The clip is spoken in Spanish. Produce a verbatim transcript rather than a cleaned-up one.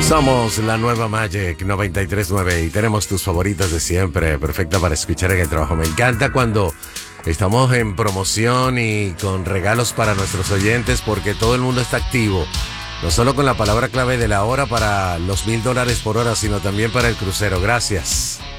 Somos la nueva Magic noventa y tres punto nueve y tenemos tus favoritas de siempre, perfecta para escuchar en el trabajo. Me encanta cuando estamos en promoción y con regalos para nuestros oyentes porque todo el mundo está activo. No solo con la palabra clave de la hora para los mil dólares por hora, sino también para el crucero. Gracias.